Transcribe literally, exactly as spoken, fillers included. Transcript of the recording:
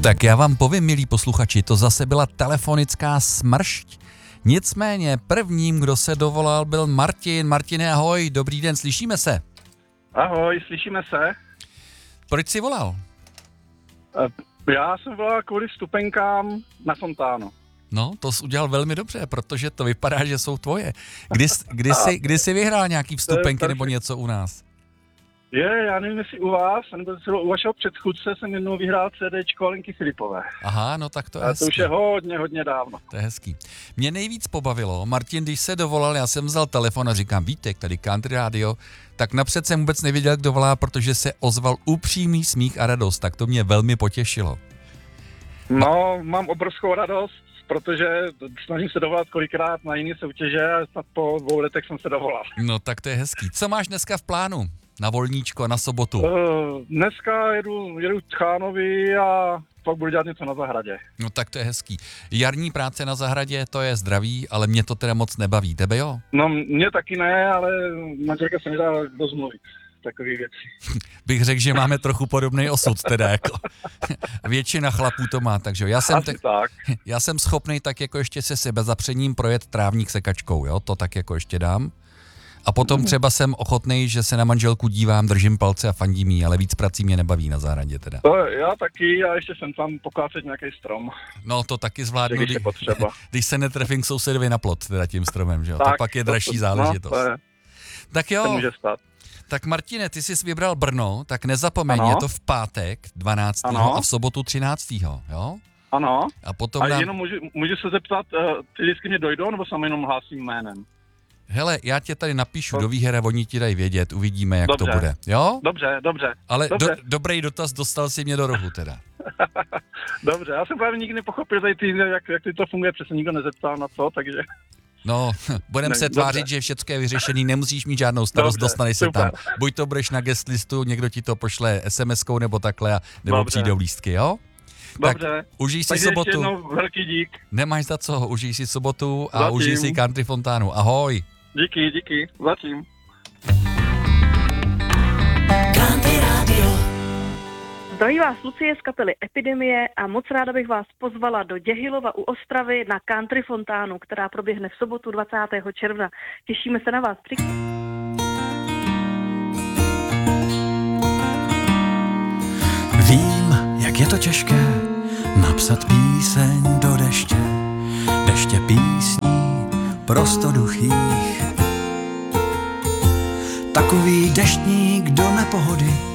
Tak já vám povím, milí posluchači, to zase byla telefonická smršť. Nicméně prvním, kdo se dovolal, byl Martin. Martine, ahoj, dobrý den, slyšíme se? Ahoj, slyšíme se? Proč jsi volal? Já jsem volal kvůli vstupenkám na fontánu. No, to jsi udělal velmi dobře, protože to vypadá, že jsou tvoje. Kdy, kdy, jsi, kdy jsi vyhrál nějaký vstupenky nebo něco u nás? Je, já nevím, jestli u vás, nebo u vašeho předchůdce jsem jednou vyhrál CDčko Alenky Filipové. Aha, no tak to je A hezký. to už je hodně, hodně dávno. To je hezký. Mě nejvíc pobavilo, Martin, když se dovolal, já jsem vzal telefon a říkám, Vítek, tady Country Radio, tak napřed jsem vůbec nevěděl, kdo volá, protože se ozval upřímný smích a radost, tak to mě velmi potěšilo. No, mám obrovskou radost, protože snažím se dovolat kolikrát na jiné soutěže a snad po dvou letech jsem se dovolal. No tak to je hezký. Co máš dneska v plánu? Na volníčko, na sobotu? Uh, dneska jedu, jedu k Chánovi a pak budu dělat něco na zahradě. No tak to je hezký. Jarní práce na zahradě, to je zdraví, ale mě to teda moc nebaví. Tebe jo? No, mě taky ne, ale manželka se nedá dozmluvit. Takové věci. Bych řekl, že máme trochu podobný osud teda, jako většina chlapů to má, takže já jsem, te- tak. já jsem schopnej tak jako ještě se sebezapřením projet trávník sekačkou, jo, to tak jako ještě dám. A potom třeba jsem ochotnej, že se na manželku dívám, držím palce a fandím jí, ale víc prací mě nebaví na zahradě teda. To já taky a ještě jsem tam pokácet nějaký strom. No to taky zvládnu, když, když se netrefím k sousedovi na plot teda tím stromem, že jo, tak, to pak je dražší to, záležitost. No, to je, tak jo. to může stát. Tak Martine, ty jsi vybral Brno, tak nezapomeň, ano. Je to v pátek dvanáctého Ano. a v sobotu třináctého Jo? Ano. A potom a nám... jenom můžu, můžu se zeptat, uh, ty vždycky mě dojdou, nebo sam jenom hlásím jménem? Hele, já tě tady napíšu to... do výher a oni ti dají vědět, uvidíme, jak dobře. to bude. Jo? Dobře, dobře. Ale dobře. Do, dobrý dotaz, dostal si mě do rohu teda. Dobře, já jsem právě nikdy nepochopil, ty, jak, jak ty to funguje, přesně nikdo nezeptal na co, takže... No, budeme se tvářit, dobře. Že všechno je vyřešený, nemusíš mít žádnou starost, dostaneš se tam. Buď to budeš na guest listu, někdo ti to pošle es em eskou nebo takhle, nebo dobře. Přijdou lístky, jo? Dobře. Tak užij si takže sobotu. ještě jednou velký dík. Nemáš za co, užij si sobotu a zatím. Užij si Country Fontánu. Ahoj. Díky, díky, zatím. Country Radio. Zdraví vás Lucie z kapely Epidemie a moc ráda bych vás pozvala do Děhilova u Ostravy na Country Fontánu, která proběhne v sobotu dvacátého června. Těšíme se na vás. Při... Vím, jak je to těžké napsat píseň do deště, deště písní prostoduchých. Takový deštník do nepohody